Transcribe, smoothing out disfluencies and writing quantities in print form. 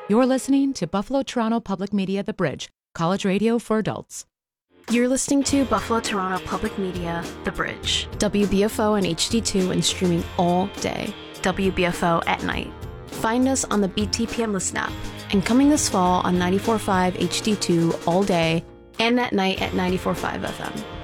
You're listening to Buffalo Toronto Public Media The Bridge, college radio for adults. You're listening to Buffalo Toronto Public Media The Bridge. WBFO and HD2 and streaming all day. WBFO at night. Find us on the BTPM Listen app. And coming this fall on 94.5 HD2 all day and at night at 94.5 FM.